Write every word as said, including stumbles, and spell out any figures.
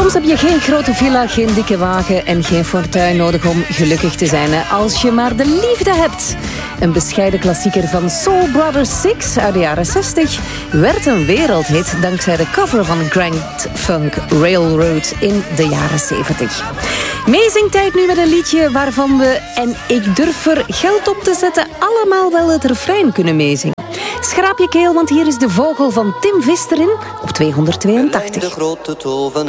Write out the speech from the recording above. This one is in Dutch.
Soms heb je geen grote villa, geen dikke wagen en geen fortuin nodig om gelukkig te zijn. Hè? Als je maar de liefde hebt. Een bescheiden klassieker van Soul Brothers Six uit de jaren zestig werd een wereldhit dankzij de cover van Grand Funk Railroad in de jaren zeventig. Meezingtijd nu met een liedje waarvan we, en ik durf er geld op te zetten, allemaal wel het refrein kunnen meezingen. Schraap je keel, want hier is De Vogel van Tim Visterin op tweehonderdtweeëntachtig.